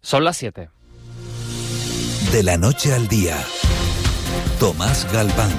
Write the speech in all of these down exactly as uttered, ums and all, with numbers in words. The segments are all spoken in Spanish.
Son las siete. De la noche al día, Tomás Galván.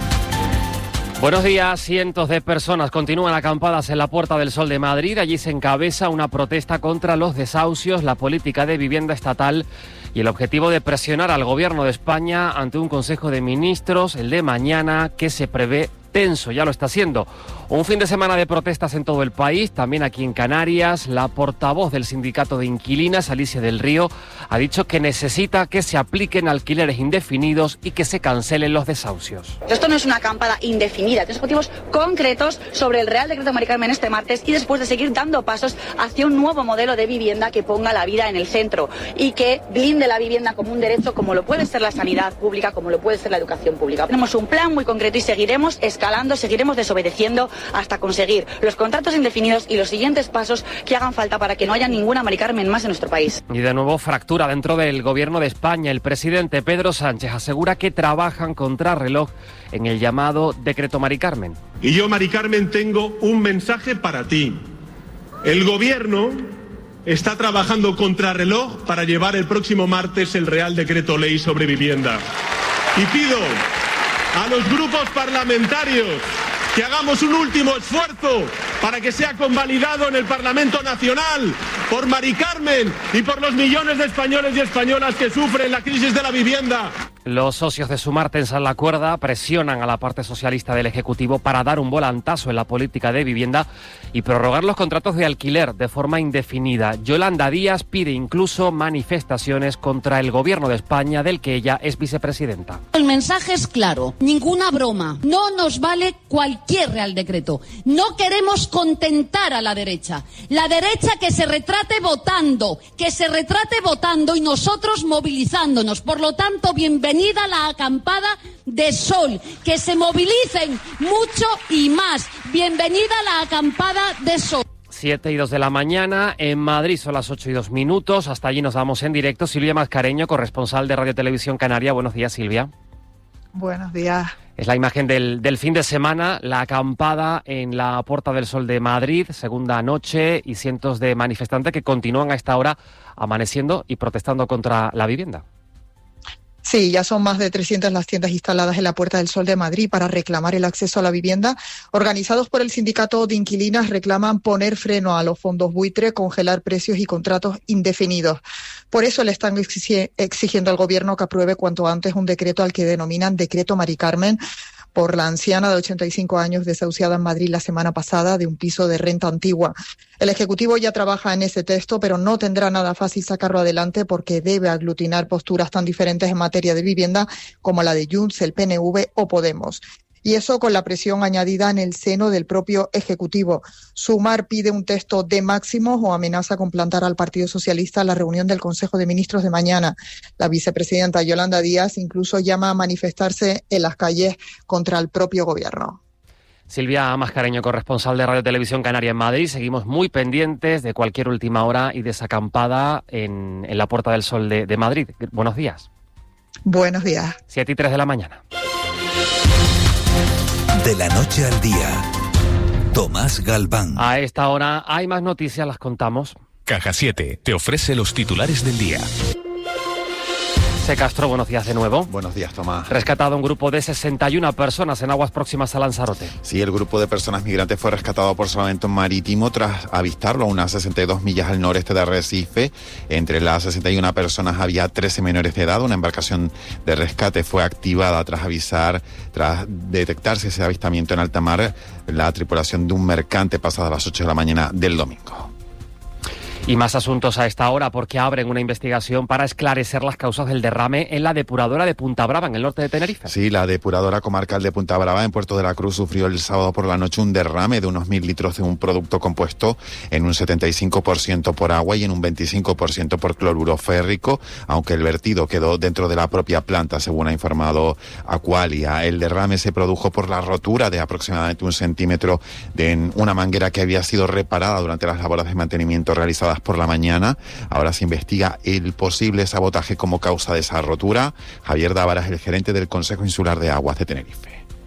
Buenos días. Cientos de personas continúan acampadas en la Puerta del Sol de Madrid. Allí se encabeza una protesta contra los desahucios, la política de vivienda estatal y el objetivo de presionar al Gobierno de España ante un Consejo de Ministros, el de mañana, que se prevé tenso, ya lo está haciendo. Un fin de semana de protestas en todo el país, también aquí en Canarias. La portavoz del sindicato de inquilinas, Alicia del Río, ha dicho que necesita que se apliquen alquileres indefinidos y que se cancelen los desahucios. Esto no es una acampada indefinida, tenemos objetivos concretos sobre el Real Decreto Mari Carmen este martes y después de seguir dando pasos hacia un nuevo modelo de vivienda que ponga la vida en el centro y que blinde la vivienda como un derecho, como lo puede ser la sanidad pública, como lo puede ser la educación pública. Tenemos un plan muy concreto y seguiremos escalando, seguiremos desobedeciendo hasta conseguir los contratos indefinidos y los siguientes pasos que hagan falta para que no haya ninguna Mari Carmen más en nuestro país. Y de nuevo fractura dentro del Gobierno de España. El presidente Pedro Sánchez asegura que trabajan contra reloj en el llamado Decreto Mari Carmen. Y yo, Mari Carmen, tengo un mensaje para ti. El Gobierno está trabajando contra reloj para llevar el próximo martes el Real Decreto Ley sobre vivienda. Y pido a los grupos parlamentarios que hagamos un último esfuerzo para que sea convalidado en el Parlamento Nacional por Mari Carmen y por los millones de españoles y españolas que sufren la crisis de la vivienda. Los socios de Sumar tensan la cuerda, presionan a la parte socialista del Ejecutivo para dar un volantazo en la política de vivienda y prorrogar los contratos de alquiler de forma indefinida. Yolanda Díaz pide incluso manifestaciones contra el Gobierno de España, del que ella es vicepresidenta. El mensaje es claro, ninguna broma, no nos vale cualquier Real Decreto. No queremos contentar a la derecha. La derecha que se retrate votando, que se retrate votando y nosotros movilizándonos. Por lo tanto, bienvenidos. Bienvenida a la acampada de Sol, que se movilicen mucho y más. Bienvenida a la acampada de Sol. Siete y dos de la mañana, en Madrid son las ocho y dos minutos, hasta allí nos vamos en directo. Silvia Mascareño, corresponsal de Radio Televisión Canaria. Buenos días, Silvia. Buenos días. Es la imagen del, del fin de semana, la acampada en la Puerta del Sol de Madrid, segunda noche, y cientos de manifestantes que continúan a esta hora amaneciendo y protestando contra la vivienda. Sí, ya son más de trescientas las tiendas instaladas en la Puerta del Sol de Madrid para reclamar el acceso a la vivienda. Organizados por el sindicato de inquilinas, reclaman poner freno a los fondos buitre, congelar precios y contratos indefinidos. Por eso le están exigiendo al Gobierno que apruebe cuanto antes un decreto al que denominan Decreto Mari Carmen, por la anciana de ochenta y cinco años desahuciada en Madrid la semana pasada de un piso de renta antigua. El Ejecutivo ya trabaja en ese texto, pero no tendrá nada fácil sacarlo adelante porque debe aglutinar posturas tan diferentes en materia de vivienda como la de Junts, el P N V o Podemos. Y eso con la presión añadida en el seno del propio Ejecutivo. Sumar pide un texto de máximos o amenaza con plantar al Partido Socialista en la reunión del Consejo de Ministros de mañana. La vicepresidenta Yolanda Díaz incluso llama a manifestarse en las calles contra el propio Gobierno. Silvia Mascareño, corresponsal de Radio Televisión Canaria en Madrid. Seguimos muy pendientes de cualquier última hora y de esa acampada en, en la Puerta del Sol de, de Madrid. Buenos días. Buenos días. Siete y tres de la mañana. De la noche al día, Tomás Galván. A esta hora hay más noticias, las contamos. Caja siete te ofrece los titulares del día. José Castro, buenos días de nuevo. Buenos días, Tomás. Rescatado un grupo de sesenta y una personas en aguas próximas a Lanzarote. Sí, el grupo de personas migrantes fue rescatado por salvamento marítimo tras avistarlo a unas sesenta y dos millas al noreste de Arrecife. Entre las sesenta y una personas había trece menores de edad. Una embarcación de rescate fue activada tras avisar, tras detectarse ese avistamiento en alta mar, la tripulación de un mercante pasada las ocho de la mañana del domingo. Y más asuntos a esta hora porque abren una investigación para esclarecer las causas del derrame en la depuradora de Punta Brava, en el norte de Tenerife. Sí, la depuradora comarcal de Punta Brava, en Puerto de la Cruz, sufrió el sábado por la noche un derrame de unos mil litros de un producto compuesto en un setenta y cinco por ciento por agua y en un veinticinco por ciento por cloruro férrico, aunque el vertido quedó dentro de la propia planta, según ha informado Aqualia. El derrame se produjo por la rotura de aproximadamente un centímetro de una manguera que había sido reparada durante las labores de mantenimiento realizadas por la mañana. Ahora se investiga el posible sabotaje como causa de esa rotura. Javier Dávaras, el gerente del Consejo Insular de Aguas de Tenerife.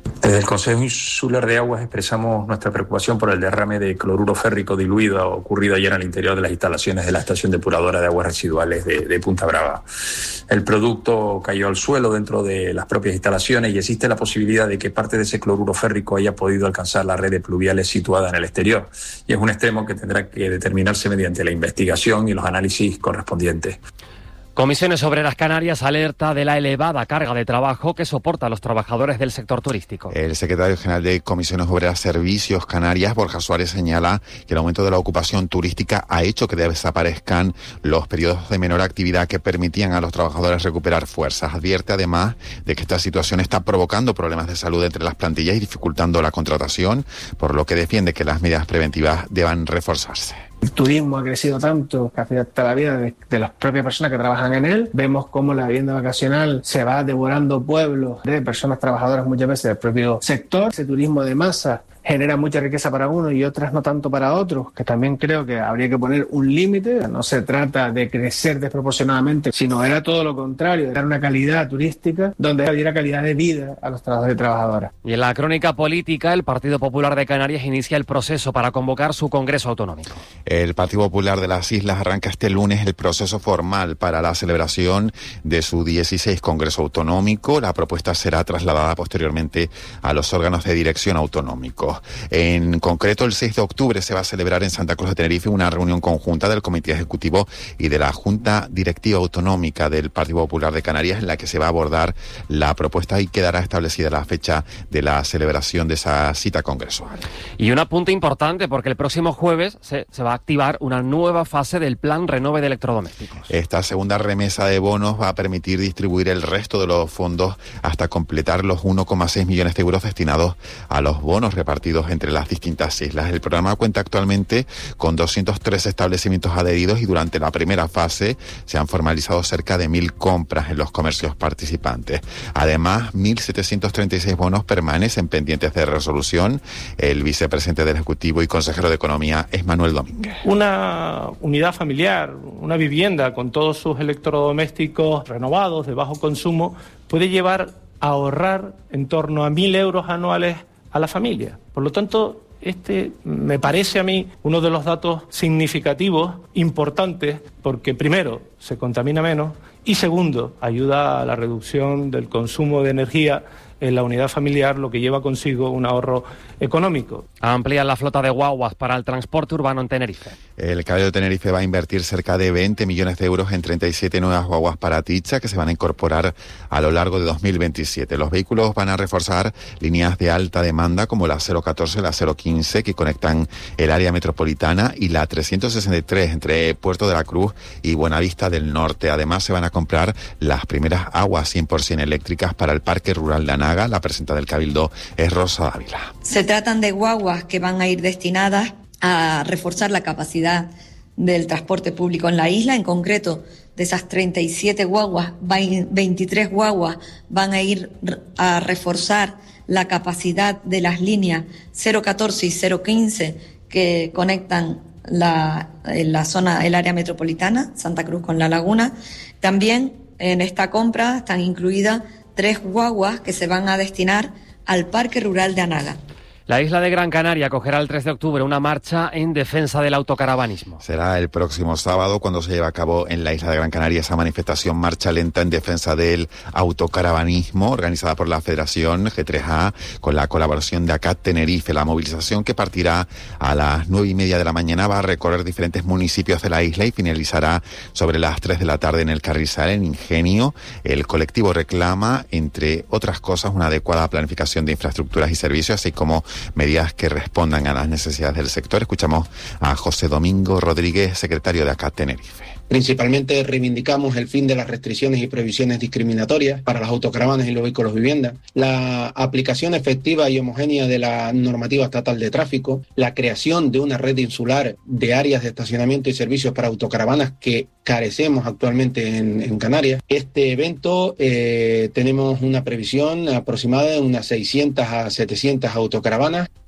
Desde el Consejo Insular de Aguas expresamos nuestra preocupación por el derrame de cloruro férrico diluido ocurrido ayer al interior de las instalaciones de la estación depuradora de aguas residuales de, de Punta Brava. El producto cayó al suelo dentro de las propias instalaciones y existe la posibilidad de que parte de ese cloruro férrico haya podido alcanzar las redes pluviales situadas en el exterior. Y es un extremo que tendrá que determinarse mediante la investigación y los análisis correspondientes. Comisiones Obreras Canarias alerta de la elevada carga de trabajo que soportan los trabajadores del sector turístico. El secretario general de Comisiones Obreras Servicios Canarias, Borja Suárez, señala que el aumento de la ocupación turística ha hecho que desaparezcan los periodos de menor actividad que permitían a los trabajadores recuperar fuerzas. Advierte además de que esta situación está provocando problemas de salud entre las plantillas y dificultando la contratación, por lo que defiende que las medidas preventivas deban reforzarse. El turismo ha crecido tanto que afecta la vida de, de las propias personas que trabajan en él. Vemos cómo la vivienda vacacional se va devorando pueblos de personas trabajadoras muchas veces del propio sector. Ese turismo de masa genera mucha riqueza para uno y otras no tanto para otros, que también creo que habría que poner un límite. No se trata de crecer desproporcionadamente, sino era todo lo contrario, de dar una calidad turística donde diera calidad de vida a los trabajadores y trabajadoras. Y en la crónica política, el Partido Popular de Canarias inicia el proceso para convocar su Congreso Autonómico. El Partido Popular de las Islas arranca este lunes el proceso formal para la celebración de su dieciséis Congreso Autonómico. La propuesta será trasladada posteriormente a los órganos de dirección autonómicos. En concreto, el seis de octubre se va a celebrar en Santa Cruz de Tenerife una reunión conjunta del Comité Ejecutivo y de la Junta Directiva Autonómica del Partido Popular de Canarias, en la que se va a abordar la propuesta y quedará establecida la fecha de la celebración de esa cita congresual. Y un apunte importante, porque el próximo jueves se, se va a activar una nueva fase del Plan Renove de electrodomésticos. Esta segunda remesa de bonos va a permitir distribuir el resto de los fondos hasta completar los uno coma seis millones de euros destinados a los bonos repartidos entre las distintas islas. El programa cuenta actualmente con doscientos tres establecimientos adheridos y durante la primera fase se han formalizado cerca de mil compras en los comercios participantes. Además, mil setecientos treinta y seis bonos permanecen pendientes de resolución. El vicepresidente del Ejecutivo y consejero de Economía es Manuel Domínguez. Una unidad familiar, una vivienda con todos sus electrodomésticos renovados de bajo consumo puede llevar a ahorrar en torno a mil euros anuales a la familia. Por lo tanto, este me parece a mí uno de los datos significativos, importantes, porque primero, se contamina menos y segundo, ayuda a la reducción del consumo de energía en la unidad familiar, lo que lleva consigo un ahorro económico. Amplían la flota de guaguas para el transporte urbano en Tenerife. El Cabildo de Tenerife va a invertir cerca de veinte millones de euros en treinta y siete nuevas guaguas para Ticha que se van a incorporar a lo largo de dos mil veintisiete. Los vehículos van a reforzar líneas de alta demanda como la cero catorce y la cero quince que conectan el área metropolitana y la trescientos sesenta y tres entre Puerto de la Cruz y Buenavista del Norte. Además se van a comprar las primeras aguas cien por ciento eléctricas para el Parque Rural de Anaga. La presidenta del Cabildo es Rosa Dávila. Se tratan de guaguas que van a ir destinadas a reforzar la capacidad del transporte público en la isla. En concreto, de esas treinta y siete guaguas, veintitrés guaguas van a ir a reforzar la capacidad de las líneas cero catorce y cero quince que conectan la, la zona, el área metropolitana, Santa Cruz con La Laguna. También en esta compra están incluidas tres guaguas que se van a destinar al Parque Rural de Anaga. La isla de Gran Canaria acogerá el tres de octubre una marcha en defensa del autocaravanismo. Será el próximo sábado cuando se lleve a cabo en la isla de Gran Canaria esa manifestación Marcha Lenta en defensa del autocaravanismo organizada por la Federación G tres A con la colaboración de ACAT Tenerife. La movilización, que partirá a las nueve y media de la mañana, va a recorrer diferentes municipios de la isla y finalizará sobre las tres de la tarde en el Carrizal, en Ingenio. El colectivo reclama, entre otras cosas, una adecuada planificación de infraestructuras y servicios, así como medidas que respondan a las necesidades del sector. Escuchamos a José Domingo Rodríguez, secretario de ACAT Tenerife. Principalmente reivindicamos el fin de las restricciones y prohibiciones discriminatorias para las autocaravanas y los vehículos vivienda, la aplicación efectiva y homogénea de la normativa estatal de tráfico, la creación de una red insular de áreas de estacionamiento y servicios para autocaravanas que carecemos actualmente en, en Canarias. Este evento eh, tenemos una previsión aproximada de unas seiscientas a setecientas autocaravanas.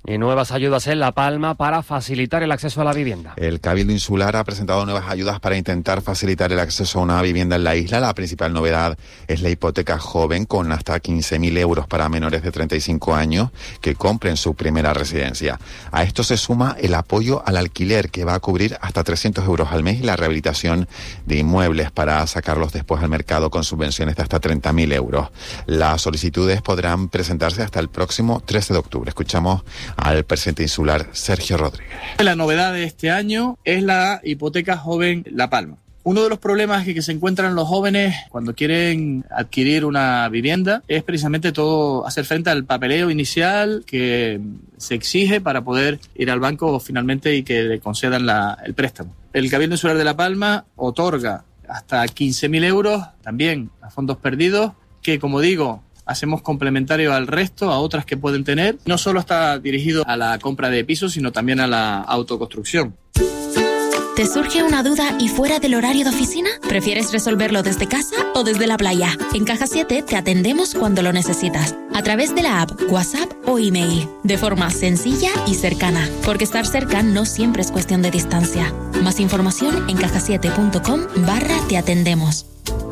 Y nuevas ayudas en La Palma para facilitar el acceso a la vivienda. El Cabildo Insular ha presentado nuevas ayudas para intentar facilitar el acceso a una vivienda en la isla. La principal novedad es la hipoteca joven con hasta quince mil euros para menores de treinta y cinco años que compren su primera residencia. A esto se suma el apoyo al alquiler, que va a cubrir hasta trescientos euros al mes, y la rehabilitación de inmuebles para sacarlos después al mercado con subvenciones de hasta treinta mil euros. Las solicitudes podrán presentarse hasta el próximo trece de octubre. Escuchamos al presidente insular Sergio Rodríguez. La novedad de este año es la hipoteca joven La Palma. Uno de los problemas que, que se encuentran los jóvenes cuando quieren adquirir una vivienda es precisamente todo hacer frente al papeleo inicial que se exige para poder ir al banco finalmente y que le concedan la, el préstamo. El Cabildo Insular de La Palma otorga hasta quince mil euros también a fondos perdidos, que, como digo, hacemos complementario al resto, a otras que pueden tener. No solo está dirigido a la compra de pisos, sino también a la autoconstrucción. ¿Te surge una duda y fuera del horario de oficina? ¿Prefieres resolverlo desde casa o desde la playa? En Caja siete te atendemos cuando lo necesitas, a través de la app, WhatsApp o email, de forma sencilla y cercana, porque estar cerca no siempre es cuestión de distancia. Más información en caja siete punto com barra te atendemos.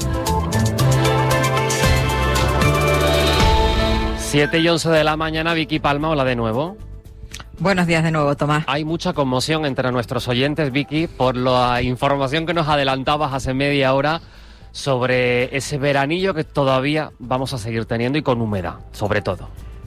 siete y once de la mañana, Vicky Palma, hola de nuevo. Buenos días de nuevo, Tomás. Hay mucha conmoción entre nuestros oyentes, Vicky, por la información que nos adelantabas hace media hora sobre ese veranillo que todavía vamos a seguir teniendo y con humedad, sobre todo.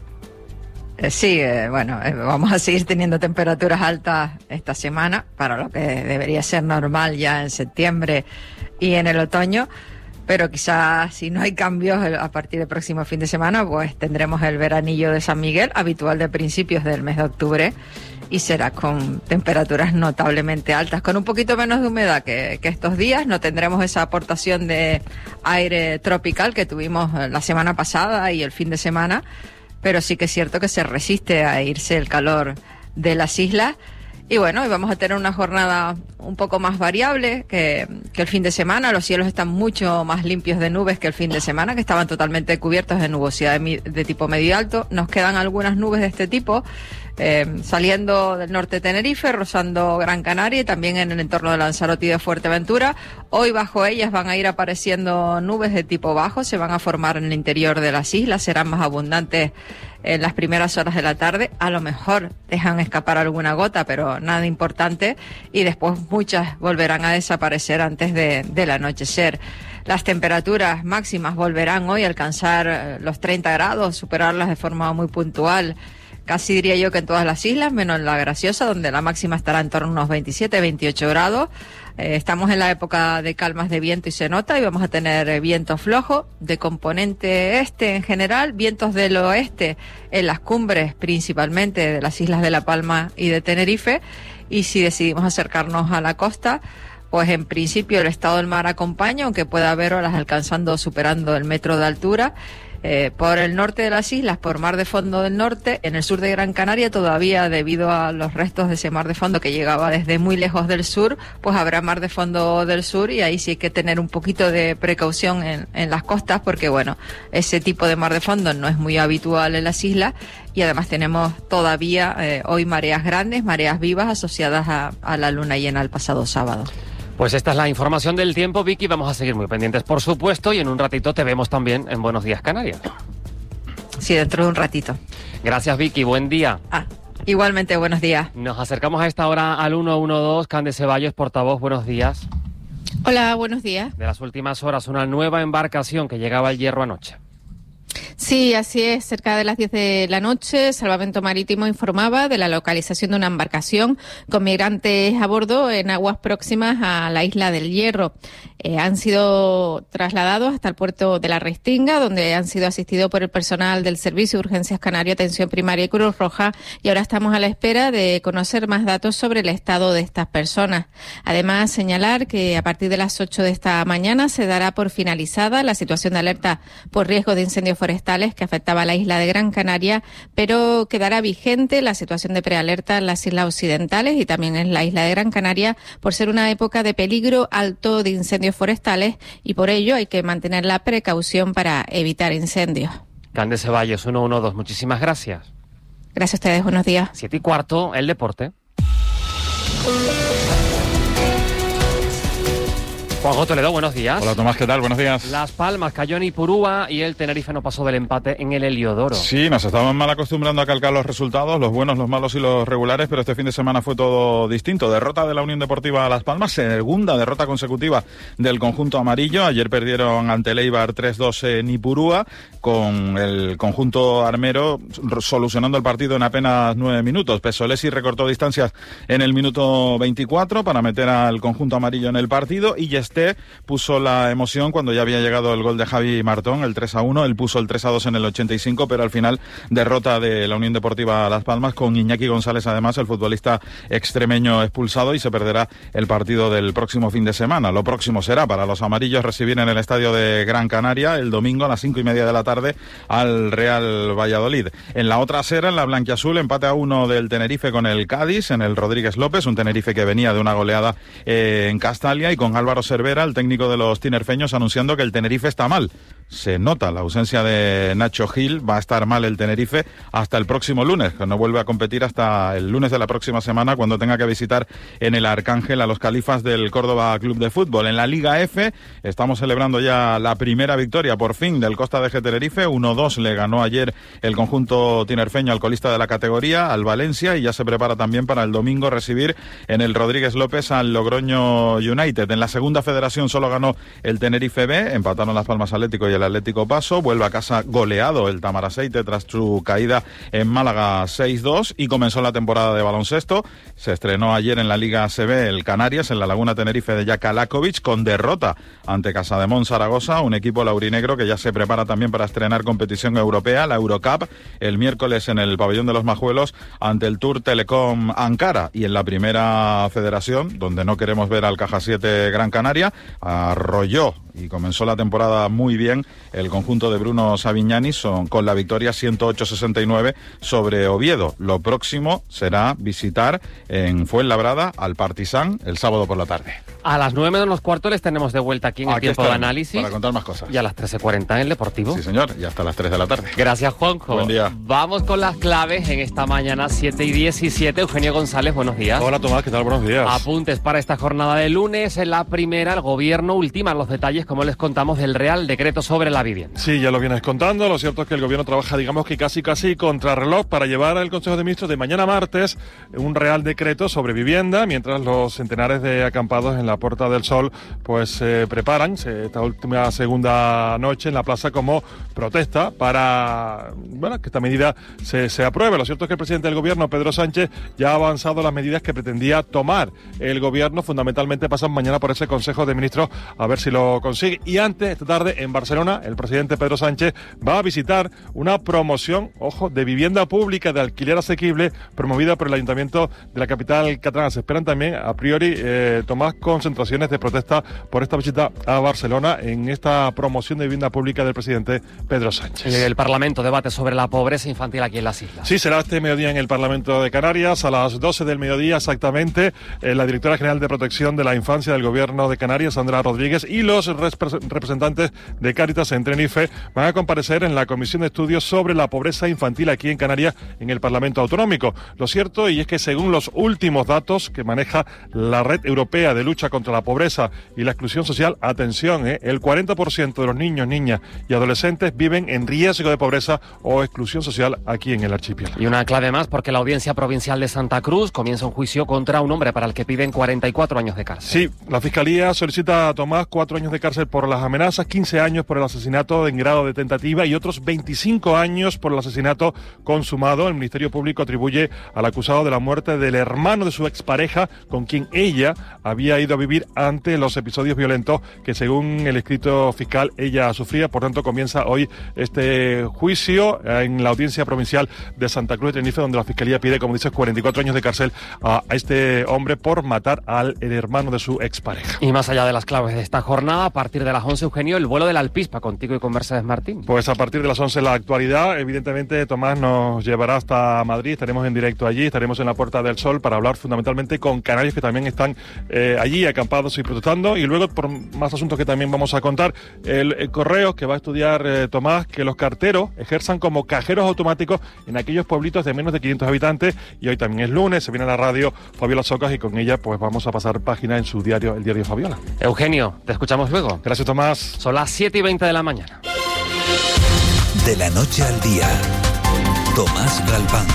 Eh, sí, eh, bueno, eh, vamos a seguir teniendo temperaturas altas esta semana, para lo que debería ser normal ya en septiembre y en el otoño. Pero quizás si no hay cambios a partir del próximo fin de semana, pues tendremos el veranillo de San Miguel, habitual de principios del mes de octubre, y será con temperaturas notablemente altas, con un poquito menos de humedad que, que estos días. No tendremos esa aportación de aire tropical que tuvimos la semana pasada y el fin de semana, pero sí que es cierto que se resiste a irse el calor de las islas. Y bueno, hoy vamos a tener una jornada un poco más variable que, que el fin de semana. Los cielos están mucho más limpios de nubes que el fin de semana, que estaban totalmente cubiertos de nubosidad de, de tipo medio alto. Nos quedan algunas nubes de este tipo eh, saliendo del norte de Tenerife, rozando Gran Canaria y también en el entorno de Lanzarote y de Fuerteventura. Hoy bajo ellas van a ir apareciendo nubes de tipo bajo, se van a formar en el interior de las islas, serán más abundantes en las primeras horas de la tarde. A lo mejor dejan escapar alguna gota, pero nada importante, y después muchas volverán a desaparecer antes de, del anochecer. Las temperaturas máximas volverán hoy a alcanzar los treinta grados, superarlas de forma muy puntual, casi diría yo que en todas las islas, menos en La Graciosa, donde la máxima estará en torno a unos veintisiete, veintiocho grados. Eh, estamos en la época de calmas de viento y se nota, y vamos a tener viento flojo de componente este en general, vientos del oeste en las cumbres principalmente de las islas de La Palma y de Tenerife, y si decidimos acercarnos a la costa, pues en principio el estado del mar acompaña, aunque pueda haber olas alcanzando o superando el metro de altura. Eh, por el norte de las islas, por mar de fondo del norte, en el sur de Gran Canaria todavía, debido a los restos de ese mar de fondo que llegaba desde muy lejos del sur, pues habrá mar de fondo del sur, y ahí sí hay que tener un poquito de precaución en, en las costas, porque bueno, ese tipo de mar de fondo no es muy habitual en las islas, y además tenemos todavía eh, hoy mareas grandes, mareas vivas asociadas a, a la luna llena el pasado sábado. Pues esta es la información del tiempo, Vicky. Vamos a seguir muy pendientes, por supuesto, y en un ratito te vemos también en Buenos Días Canarias. Sí, dentro de un ratito. Gracias, Vicky. Buen día. Ah, igualmente, buenos días. Nos acercamos a esta hora al ciento doce. Cande Ceballos, portavoz, buenos días. Hola, buenos días. De las últimas horas, una nueva embarcación que llegaba al Hierro anoche. Sí, así es. Cerca de las diez de la noche, Salvamento Marítimo informaba de la localización de una embarcación con migrantes a bordo en aguas próximas a la isla del Hierro. Eh, han sido trasladados hasta el puerto de la Restinga, donde han sido asistidos por el personal del Servicio de Urgencias Canario, Atención Primaria y Cruz Roja, y ahora estamos a la espera de conocer más datos sobre el estado de estas personas. Además, señalar que a partir de las ocho de esta mañana se dará por finalizada la situación de alerta por riesgo de incendios forestales que afectaba a la isla de Gran Canaria, pero quedará vigente la situación de prealerta en las islas occidentales y también en la isla de Gran Canaria, por ser una época de peligro alto de incendios forestales, y por ello hay que mantener la precaución para evitar incendios. Cande Ceballos, ciento doce, muchísimas gracias. Gracias a ustedes, buenos días. Siete y cuarto, el deporte. Juanjo Toledo, buenos días. Hola Tomás, ¿qué tal? Buenos días. Las Palmas cayó en Ipurúa y el Tenerife no pasó del empate en el Heliodoro. Sí, nos estaban mal acostumbrando a calcar los resultados, los buenos, los malos y los regulares, pero este fin de semana fue todo distinto. Derrota de la Unión Deportiva Las Palmas, segunda derrota consecutiva del conjunto amarillo. Ayer perdieron ante el Eibar tres dos en Ipurúa, con el conjunto armero solucionando el partido en apenas nueve minutos. Pesolesi recortó distancias en el minuto veinticuatro para meter al conjunto amarillo en el partido y Yesté puso la emoción cuando ya había llegado el gol de Javi Martón, el tres a uno. Él puso el tres a dos en el ochenta y cinco, pero al final derrota de la Unión Deportiva Las Palmas, con Iñaki González, además, el futbolista extremeño, expulsado, y se perderá el partido del próximo fin de semana. Lo próximo será para los amarillos recibir en el estadio de Gran Canaria el domingo a las cinco y media de la tarde al Real Valladolid. En la otra acera, en la blanquiazul, empate a uno del Tenerife con el Cádiz en el Rodríguez López, un Tenerife que venía de una goleada eh, en Castalia, y con Álvaro Cervera, el técnico de los tinerfeños, anunciando que el Tenerife está mal. Se nota la ausencia de Nacho Gil, va a estar mal el Tenerife hasta el próximo lunes, que no vuelve a competir hasta el lunes de la próxima semana, cuando tenga que visitar en el Arcángel a los Califas del Córdoba Club de Fútbol. En la Liga F estamos celebrando ya la primera victoria, por fin, del Costa de G Tenerife. uno dos le ganó ayer el conjunto tinerfeño al colista de la categoría, al Valencia, y ya se prepara también para el domingo recibir en el Rodríguez López al Logroño United. En la segunda federación solo ganó el Tenerife B, empataron Las Palmas Atlético y el Atlético Paso. Vuelve a casa goleado el Tamaraceite tras su caída en Málaga seis dos, y comenzó la temporada de baloncesto. Se estrenó ayer en la Liga A C B el Canarias en la Laguna Tenerife de Jaka Lakovic, con derrota ante Casademón Zaragoza, un equipo laurinegro que ya se prepara también para estrenar competición europea, la Eurocup, el miércoles en el Pabellón de los Majuelos ante el Tour Telecom Ankara. Y en la primera federación, donde no queremos ver al Caja siete Gran Canaria, arrolló y comenzó la temporada muy bien el conjunto de Bruno Savignani son, con la victoria ciento ocho sesenta y nueve sobre Oviedo. Lo próximo será visitar en Fuenlabrada al Partizan el sábado por la tarde. A las nueve menos los cuartos les tenemos de vuelta aquí en el Aquí tiempo de estaremos, análisis. para contar más cosas. Y a las trece cuarenta en el Deportivo. Sí, señor, y hasta las tres de la tarde. Gracias, Juanjo. Buen día. Vamos con las claves en esta mañana, siete y diecisiete. Eugenio González, buenos días. Hola, Tomás, ¿qué tal? Buenos días. Apuntes para esta jornada de lunes. En la primera, el Gobierno ultima los detalles, como les contamos, del Real Decreto sobre la vivienda. Sí, ya lo vienes contando. Lo cierto es que el Gobierno trabaja, digamos que casi casi contrarreloj, para llevar al Consejo de Ministros de mañana martes un Real Decreto sobre vivienda, mientras los centenares de acampados en la Puerta del Sol pues se eh, preparan se, esta última segunda noche en la plaza como protesta para bueno, que esta medida se, se apruebe. Lo cierto es que el presidente del Gobierno, Pedro Sánchez, ya ha avanzado las medidas que pretendía tomar el Gobierno. Fundamentalmente pasan mañana por ese Consejo de Ministros a ver si lo consigue. Y antes, esta tarde, en Barcelona, el presidente Pedro Sánchez va a visitar una promoción, ojo, de vivienda pública de alquiler asequible promovida por el Ayuntamiento de la capital catalana. Se esperan también, a priori, eh, Tomás, concentraciones de protesta por esta visita a Barcelona en esta promoción de vivienda pública del presidente Pedro Sánchez. El Parlamento debate sobre la pobreza infantil aquí en las islas. Sí, será este mediodía en el Parlamento de Canarias, a las doce del mediodía exactamente. Eh, la directora general de Protección de la Infancia del Gobierno de Canarias, Sandra Rodríguez, y los representantes de Cáritas en Tenerife van a comparecer en la Comisión de Estudios sobre la Pobreza Infantil aquí en Canarias, en el Parlamento Autonómico. Lo cierto, y es que según los últimos datos que maneja la Red Europea de Lucha contra la Pobreza y la Exclusión Social, atención, eh, el cuarenta por ciento de los niños, niñas y adolescentes viven en riesgo de pobreza o exclusión social aquí en el archipiélago. Y una clave más, porque la Audiencia Provincial de Santa Cruz comienza un juicio contra un hombre para el que piden cuarenta y cuatro años de cárcel. Sí, la Fiscalía solicita a Tomás cuatro años de cárcel por las amenazas, quince años por el asesinato en grado de tentativa y otros veinticinco años por el asesinato consumado. El Ministerio Público atribuye al acusado de la muerte del hermano de su expareja, con quien ella había ido a vivir ante los episodios violentos que, según el escrito fiscal, ella sufría. Por tanto, comienza hoy este juicio en la Audiencia Provincial de Santa Cruz de Tenerife, donde la Fiscalía pide, como dices, cuarenta y cuatro años de cárcel a este hombre por matar al el hermano de su expareja. Y más allá de las claves de esta jornada, partir de las once, Eugenio, el vuelo del Alpispa contigo y con Mercedes Martín. Pues a partir de las once la actualidad. Evidentemente, Tomás nos llevará hasta Madrid. Estaremos en directo allí, estaremos en la Puerta del Sol para hablar fundamentalmente con canarios que también están eh, allí acampados y protestando. Y luego, por más asuntos que también vamos a contar, el, el correo que va a estudiar eh, Tomás, que los carteros ejerzan como cajeros automáticos en aquellos pueblitos de menos de quinientos habitantes. Y hoy también es lunes, se viene a la radio Fabiola Socas y con ella pues vamos a pasar página en su diario, el diario Fabiola. Eugenio, te escuchamos luego. Gracias, Tomás. Son las siete y veinte de la mañana. De la noche al día, Tomás Galván.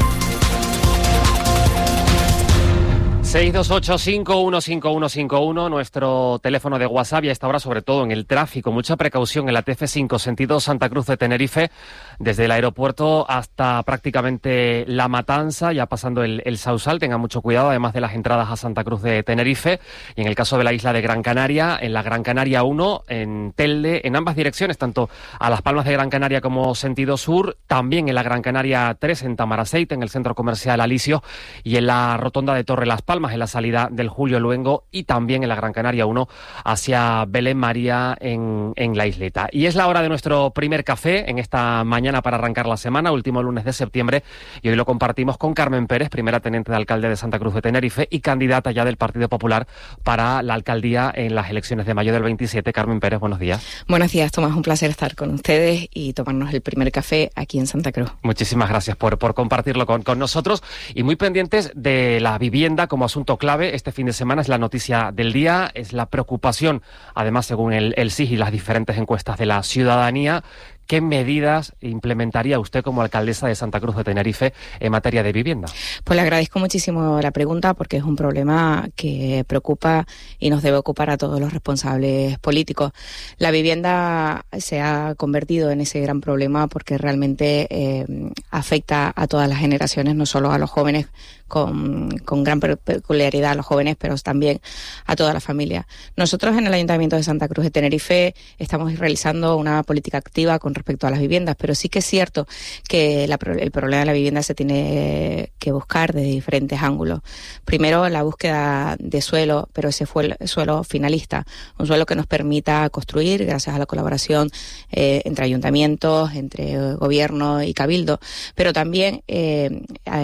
seis dos ocho, cinco uno cinco uno cinco uno, nuestro teléfono de WhatsApp, y a esta hora sobre todo en el tráfico. Mucha precaución en la T F cinco, sentido Santa Cruz de Tenerife, desde el aeropuerto hasta prácticamente La Matanza, ya pasando el, el Sausal. Tengan mucho cuidado, además de las entradas a Santa Cruz de Tenerife. Y en el caso de la isla de Gran Canaria, en la Gran Canaria uno, en Telde, en ambas direcciones, tanto a Las Palmas de Gran Canaria como sentido sur. También en la Gran Canaria tres, en Tamaraceite, en el centro comercial Alicio, y en la rotonda de Torre Las Palmas, en la salida del Julio Luengo, y también en la Gran Canaria uno hacia Belén María en, en la isleta. Y es la hora de nuestro primer café en esta mañana para arrancar la semana, último lunes de septiembre, y hoy lo compartimos con Carmen Pérez, primera teniente de alcalde de Santa Cruz de Tenerife y candidata ya del Partido Popular para la alcaldía en las elecciones de mayo del veintisiete. Carmen Pérez, buenos días. Buenos días, Tomás, un placer estar con ustedes y tomarnos el primer café aquí en Santa Cruz. Muchísimas gracias por, por compartirlo con, con nosotros, y muy pendientes de la vivienda como asunto clave. Este fin de semana es la noticia del día, es la preocupación, además según el, el S I G y las diferentes encuestas de la ciudadanía. ¿Qué medidas implementaría usted como alcaldesa de Santa Cruz de Tenerife en materia de vivienda? Pues le agradezco muchísimo la pregunta, porque es un problema que preocupa y nos debe ocupar a todos los responsables políticos. La vivienda se ha convertido en ese gran problema porque realmente eh, afecta a todas las generaciones, no solo a los jóvenes, con, con gran peculiaridad a los jóvenes, pero también a toda la familia. Nosotros en el Ayuntamiento de Santa Cruz de Tenerife estamos realizando una política activa con respecto a las viviendas, pero sí que es cierto que la, el problema de la vivienda se tiene que buscar desde diferentes ángulos. Primero, la búsqueda de suelo, pero ese fue el suelo finalista, un suelo que nos permita construir gracias a la colaboración eh, entre ayuntamientos, entre gobierno y cabildo, pero también eh,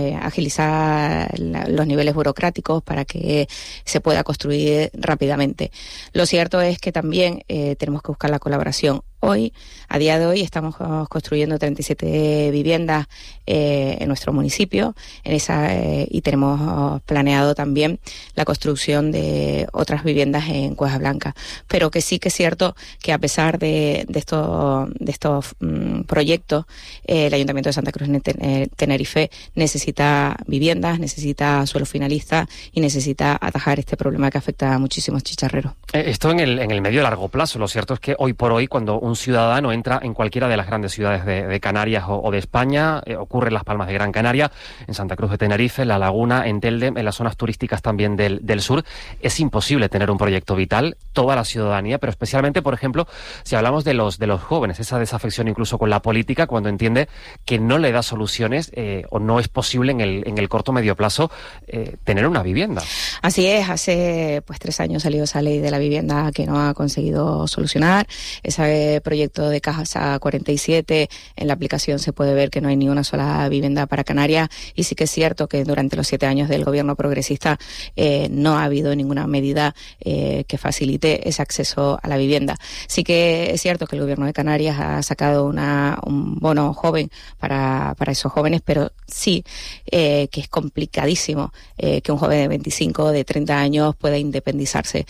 agilizar la, los niveles burocráticos para que se pueda construir rápidamente. Lo cierto es que también eh, tenemos que buscar la colaboración. Hoy, a día de hoy, estamos construyendo treinta y siete viviendas eh, en nuestro municipio en esa eh, y tenemos planeado también la construcción de otras viviendas en Cueva Blanca. Pero que sí que es cierto que a pesar de, de, esto, de estos mm, proyectos, eh, el Ayuntamiento de Santa Cruz de Tenerife necesita viviendas, necesita suelo finalista y necesita atajar este problema que afecta a muchísimos chicharreros. Esto en el, en el medio largo plazo. Lo cierto es que hoy por hoy, cuando un ciudadano entra en cualquiera de las grandes ciudades de, de Canarias o, o de España, eh, ocurre en Las Palmas de Gran Canaria, en Santa Cruz de Tenerife, en La Laguna, en Telde, en las zonas turísticas también del, del sur, es imposible tener un proyecto vital. Toda la ciudadanía, pero especialmente, por ejemplo, si hablamos de los de los jóvenes, esa desafección incluso con la política, cuando entiende que no le da soluciones eh, o no es posible en el, en el corto medio plazo eh, tener una vivienda. Así es, hace pues tres años salió esa ley de la vivienda que no ha conseguido solucionar. Ese proyecto de Casa cuarenta y siete, en la aplicación se puede ver que no hay ni una sola vivienda para Canarias, y sí que es cierto que durante los siete años del gobierno progresista eh, no ha habido ninguna medida eh, que facilite ese acceso a la vivienda. Sí que es cierto que el gobierno de Canarias ha sacado una, un bono joven para, para esos jóvenes, pero sí eh, que es complicadísimo eh, que un joven de veinticinco, de treinta años pueda independizarse.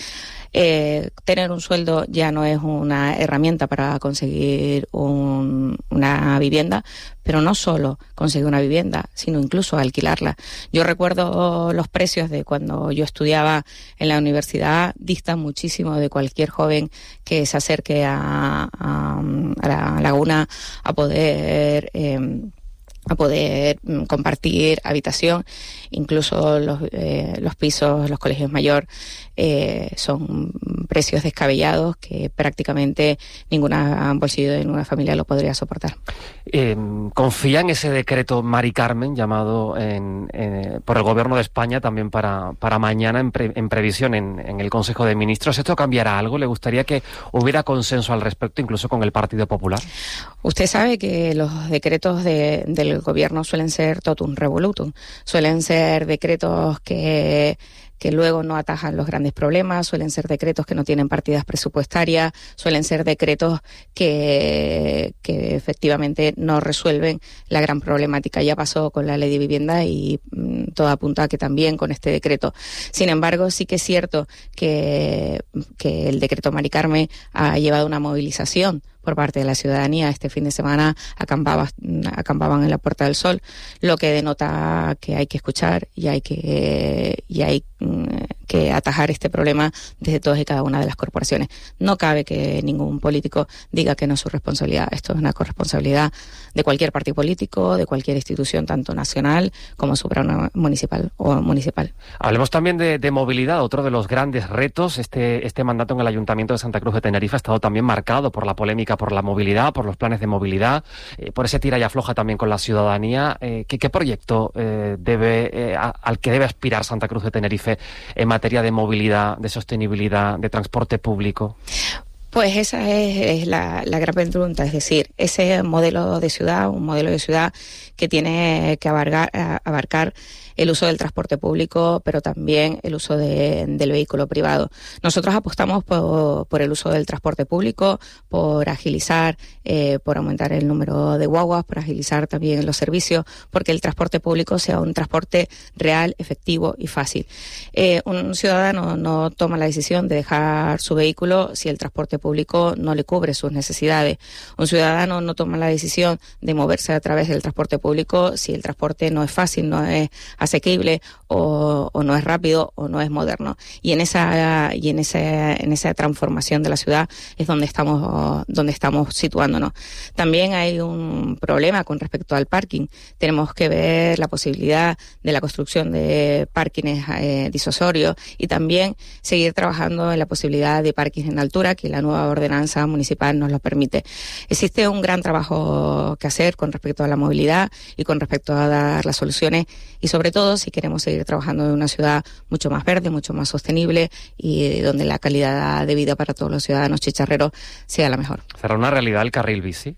Eh, tener un sueldo ya no es una herramienta para conseguir un, una vivienda, pero no solo conseguir una vivienda, sino incluso alquilarla. Yo recuerdo los precios de cuando yo estudiaba en la universidad, distan muchísimo de cualquier joven que se acerque a, a, a la laguna a poder eh, a poder mm, compartir habitación, incluso los, eh, los pisos, los colegios mayor, eh, son precios descabellados que prácticamente ninguna bolsillo de ninguna familia lo podría soportar. Eh, ¿Confía en ese decreto Mari Carmen llamado en, en, por el Gobierno de España también para, para mañana en, pre, en previsión en, en el Consejo de Ministros? ¿Esto cambiará algo? ¿Le gustaría que hubiera consenso al respecto, incluso con el Partido Popular? Usted sabe que los decretos de, del Gobierno suelen ser totum revolutum, suelen ser decretos que que luego no atajan los grandes problemas, suelen ser decretos que no tienen partidas presupuestarias, suelen ser decretos que, que efectivamente no resuelven la gran problemática. Ya pasó con la ley de vivienda y mmm, todo apunta a que también con este decreto. Sin embargo, sí que es cierto que, que el decreto Mari Carmen ha llevado una movilización por parte de la ciudadanía. Este fin de semana acampaba, acampaban en la Puerta del Sol, lo que denota que hay que escuchar y hay que, y hay que atajar este problema desde todas y cada una de las corporaciones. No cabe que ningún político diga que no es su responsabilidad. Esto es una corresponsabilidad de cualquier partido político, de cualquier institución, tanto nacional como supramunicipal o municipal. Hablemos también de, de movilidad, otro de los grandes retos. Este, este mandato en el Ayuntamiento de Santa Cruz de Tenerife ha estado también marcado por la polémica por la movilidad, por los planes de movilidad, eh, por ese tira y afloja también con la ciudadanía. Eh, ¿qué, ¿Qué proyecto eh, debe, eh, a, al que debe aspirar Santa Cruz de Tenerife en materia de movilidad, de sostenibilidad, de transporte público? Pues esa es, es la, la gran pregunta, es decir, ese modelo de ciudad, un modelo de ciudad que tiene que abarcar, abarcar el uso del transporte público, pero también el uso de, del vehículo privado. Nosotros apostamos por, por el uso del transporte público, por agilizar, eh, por aumentar el número de guaguas, por agilizar también los servicios, porque el transporte público sea un transporte real, efectivo y fácil. Eh, un ciudadano no toma la decisión de dejar su vehículo si el transporte público no le cubre sus necesidades. Un ciudadano no toma la decisión de moverse a través del transporte público si el transporte no es fácil, no es asequible o, o no es rápido o no es moderno. Y en esa y en esa en esa transformación de la ciudad es donde estamos donde estamos situándonos. También hay un problema con respecto al parking. Tenemos que ver la posibilidad de la construcción de parkings eh, disuasorios y también seguir trabajando en la posibilidad de parkings en altura, que la nueva ordenanza municipal nos lo permite. Existe un gran trabajo que hacer con respecto a la movilidad y con respecto a dar las soluciones, y sobre todo si queremos seguir trabajando en una ciudad mucho más verde, mucho más sostenible y donde la calidad de vida para todos los ciudadanos chicharreros sea la mejor. ¿Será una realidad el carril bici?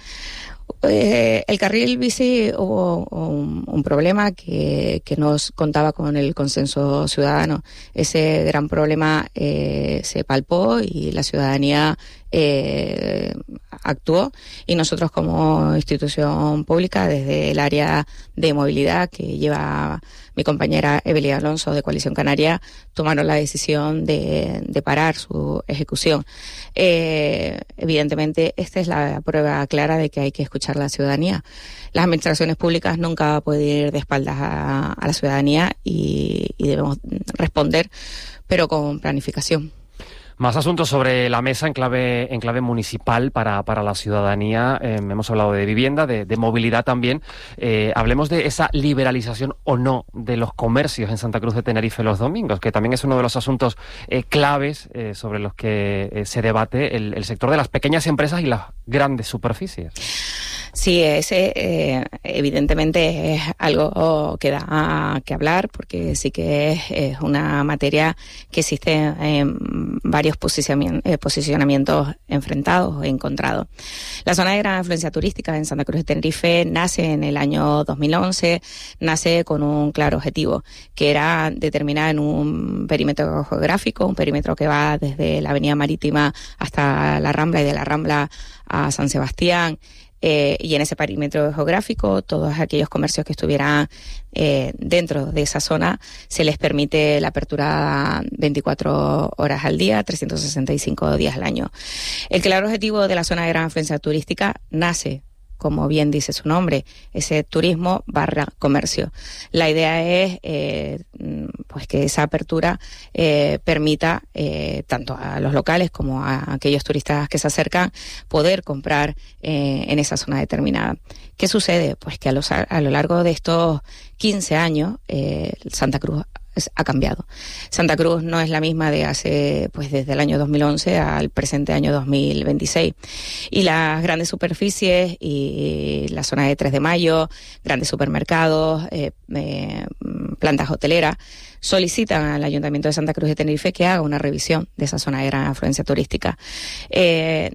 Eh, el carril bici hubo un, un problema que, que nos contaba con el consenso ciudadano. Ese gran problema eh, se palpó y la ciudadanía eh, actuó, y nosotros como institución pública, desde el área de movilidad que lleva mi compañera Evelia Alonso de Coalición Canaria, tomaron la decisión de, de parar su ejecución. Eh, evidentemente, esta es la prueba clara de que hay que escuchar a la ciudadanía. Las administraciones públicas nunca pueden ir de espaldas a, a la ciudadanía y, y debemos responder, pero con planificación. Más asuntos sobre la mesa en clave en clave municipal para, para la ciudadanía. Eh, hemos hablado de vivienda, de, de movilidad también. Eh, hablemos de esa liberalización o no de los comercios en Santa Cruz de Tenerife los domingos, que también es uno de los asuntos eh, claves eh, sobre los que eh, se debate el, el sector de las pequeñas empresas y las grandes superficies. Sí, ese eh, evidentemente es algo que da que hablar, porque sí que es, es una materia que existe en varios posicionamientos, eh, posicionamientos enfrentados o encontrados. La zona de gran influencia turística en Santa Cruz de Tenerife nace en el año dos mil once, nace con un claro objetivo, que era determinar en un perímetro geográfico, un perímetro que va desde la Avenida Marítima hasta la Rambla y de la Rambla a San Sebastián. Eh, y en ese perímetro geográfico, todos aquellos comercios que estuvieran eh, dentro de esa zona, se les permite la apertura veinticuatro horas al día, trescientos sesenta y cinco días al año. El claro objetivo de la zona de gran influencia turística nace como bien dice su nombre, ese turismo barra comercio. La idea es eh, pues que esa apertura eh, permita eh, tanto a los locales como a aquellos turistas que se acercan poder comprar eh, en esa zona determinada. ¿Qué sucede? Pues que a, los, a lo largo de estos quince años eh, Santa Cruz ha cambiado. Santa Cruz no es la misma de hace, pues desde el año dos mil once al presente año dos mil veintiséis. Y las grandes superficies y la zona de tres de mayo, grandes supermercados, eh, eh, plantas hoteleras, solicitan al Ayuntamiento de Santa Cruz de Tenerife que haga una revisión de esa zona de gran afluencia turística. Eh,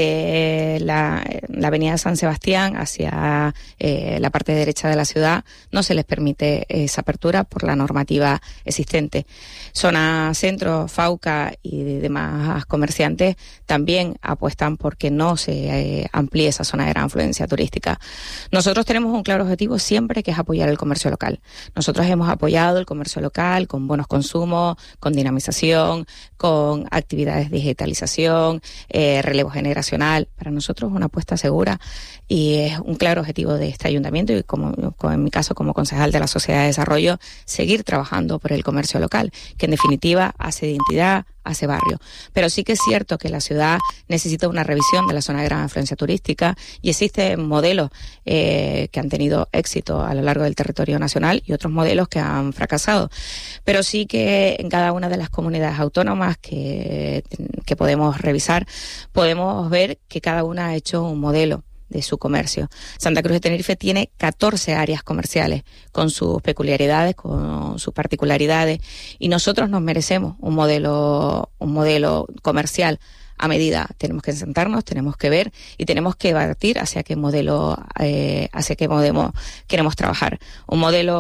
desde la, la avenida San Sebastián hacia eh, la parte derecha de la ciudad no se les permite esa apertura por la normativa existente. Zona centro, Fauca y demás comerciantes también apuestan porque no se eh, amplíe esa zona de gran afluencia turística. Nosotros tenemos un claro objetivo siempre, que es apoyar el comercio local. Nosotros hemos apoyado el comercio local con bonos consumo, con dinamización, con actividades de digitalización, eh, relevo generacional. Para nosotros es una apuesta segura y es un claro objetivo de este ayuntamiento y como, como en mi caso como concejal de la Sociedad de Desarrollo, seguir trabajando por el comercio local, que en definitiva hace identidad, hace barrio. Pero sí que es cierto que la ciudad necesita una revisión de la zona de gran afluencia turística y existen modelos eh, que han tenido éxito a lo largo del territorio nacional y otros modelos que han fracasado. Pero sí que en cada una de las comunidades autónomas que, que podemos revisar, podemos ver que cada una ha hecho un modelo de su comercio. Santa Cruz de Tenerife tiene catorce áreas comerciales con sus peculiaridades, con sus particularidades, y nosotros nos merecemos un modelo, un modelo comercial a medida. Tenemos que sentarnos, tenemos que ver y tenemos que debatir hacia qué modelo, eh, hacia qué modelo queremos trabajar. Un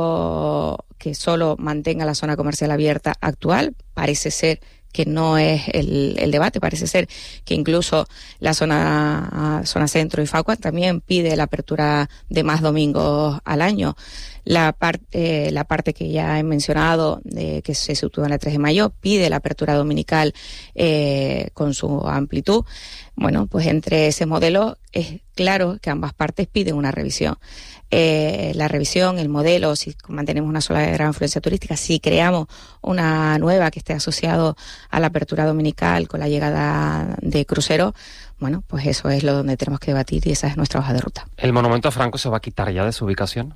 modelo que solo mantenga la zona comercial abierta actual parece ser que no es el, el debate, parece ser que incluso la zona, zona centro y Fauca también pide la apertura de más domingos al año. La parte, la parte que ya he mencionado, de que se sitúa en la tres de mayo, pide la apertura dominical eh, con su amplitud. Bueno, pues entre ese modelo es claro que ambas partes piden una revisión. Eh, la revisión, el modelo, si mantenemos una sola gran afluencia turística, si creamos una nueva que esté asociado a la apertura dominical con la llegada de cruceros, bueno, pues eso es lo donde tenemos que debatir y esa es nuestra hoja de ruta. ¿El monumento a Franco se va a quitar ya de su ubicación?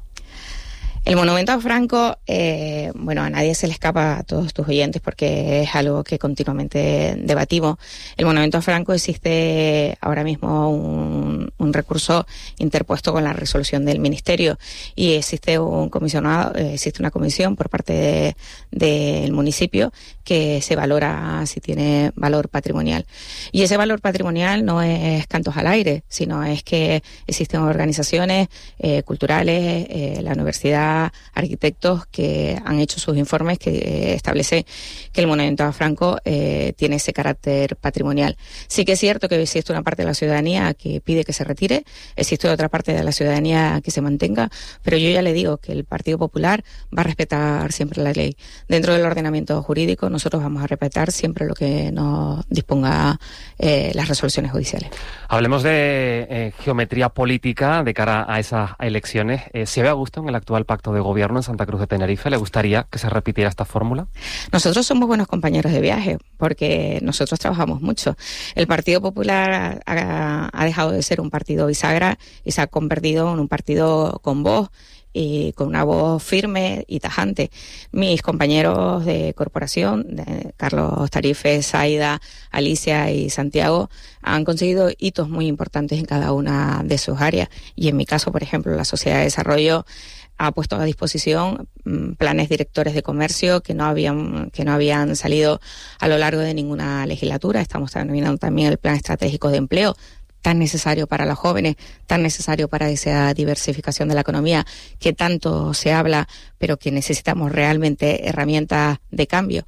El monumento a Franco, eh, bueno, a nadie se le escapa, a todos tus oyentes, porque es algo que continuamente debatimos. El monumento a Franco existe ahora mismo un, un recurso interpuesto con la resolución del Ministerio y existe un comisionado, eh, existe una comisión por parte de, del municipio que se valora si tiene valor patrimonial. Y ese valor patrimonial no es cantos al aire, sino es que existen organizaciones eh, culturales, eh, la universidad, arquitectos que han hecho sus informes que eh, establecen que el monumento a Franco eh, tiene ese carácter patrimonial. Sí que es cierto que existe una parte de la ciudadanía que pide que se retire, existe otra parte de la ciudadanía que se mantenga, pero yo ya le digo que el Partido Popular va a respetar siempre la ley. Dentro del ordenamiento jurídico nosotros vamos a respetar siempre lo que nos disponga eh, las resoluciones judiciales. Hablemos de eh, geometría política de cara a esas elecciones. Eh, ¿Se ve a gusto en el actual pacto de gobierno en Santa Cruz de Tenerife? ¿Le gustaría que se repitiera esta fórmula? Nosotros somos buenos compañeros de viaje porque nosotros trabajamos mucho. El Partido Popular ha, ha dejado de ser un partido bisagra y se ha convertido en un partido con voz y con una voz firme y tajante. Mis compañeros de corporación, de Carlos Tarife, Zaida, Alicia y Santiago, han conseguido hitos muy importantes en cada una de sus áreas. Y en mi caso, por ejemplo, la Sociedad de Desarrollo ha puesto a disposición mmm, planes directores de comercio que no habían que no habían salido a lo largo de ninguna legislatura. Estamos terminando también el plan estratégico de empleo, tan necesario para los jóvenes, tan necesario para esa diversificación de la economía que tanto se habla, pero que necesitamos realmente herramientas de cambio.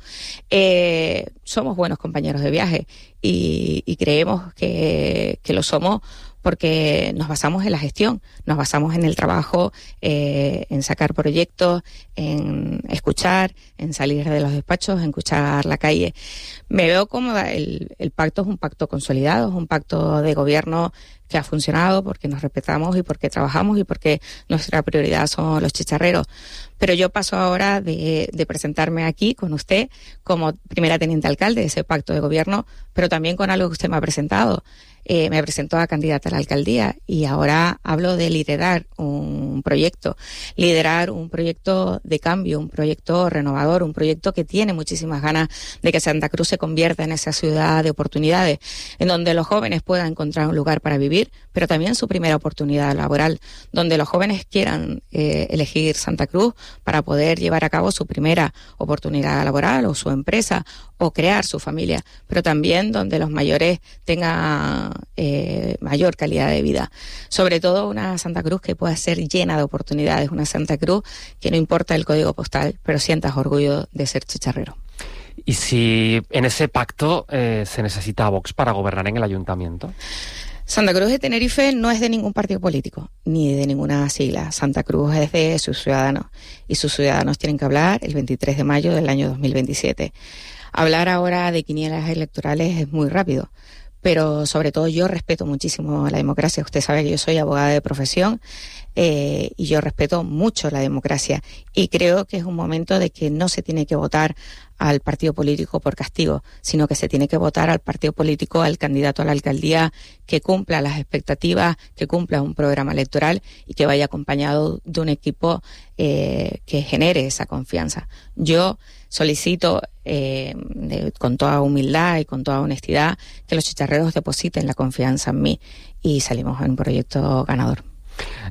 Eh, somos buenos compañeros de viaje y, y creemos que, que lo somos porque nos basamos en la gestión, nos basamos en el trabajo, eh, en sacar proyectos, en escuchar, en salir de los despachos, en escuchar la calle. Me veo cómoda, el, el pacto es un pacto consolidado, es un pacto de gobierno que ha funcionado, porque nos respetamos y porque trabajamos y porque nuestra prioridad son los chicharreros. Pero yo paso ahora de, de presentarme aquí con usted como primera teniente alcalde de ese pacto de gobierno, pero también con algo que usted me ha presentado. Eh, me presentó a candidata a la alcaldía y ahora hablo de liderar un proyecto, liderar un proyecto de cambio, un proyecto renovador, un proyecto que tiene muchísimas ganas de que Santa Cruz se convierta en esa ciudad de oportunidades, en donde los jóvenes puedan encontrar un lugar para vivir, pero también su primera oportunidad laboral, donde los jóvenes quieran eh, elegir Santa Cruz para poder llevar a cabo su primera oportunidad laboral o su empresa o crear su familia, pero también donde los mayores tengan eh, mayor calidad de vida. Sobre todo una Santa Cruz que pueda ser llena de oportunidades, una Santa Cruz que no importa el código postal, pero sientas orgullo de ser chicharrero. ¿Y si en ese pacto eh, se necesita a Vox para gobernar en el ayuntamiento? Santa Cruz de Tenerife no es de ningún partido político, ni de ninguna sigla. Santa Cruz es de sus ciudadanos, y sus ciudadanos tienen que hablar el veintitrés de mayo del año dos mil veintisiete. Hablar ahora de quinielas electorales es muy rápido, pero sobre todo yo respeto muchísimo la democracia. Usted sabe que yo soy abogada de profesión eh, y yo respeto mucho la democracia y creo que es un momento de que no se tiene que votar al partido político por castigo, sino que se tiene que votar al partido político, al candidato a la alcaldía que cumpla las expectativas, que cumpla un programa electoral y que vaya acompañado de un equipo eh, que genere esa confianza. Yo solicito eh, de, con toda humildad y con toda honestidad que los chicharreros depositen la confianza en mí y salimos en un proyecto ganador.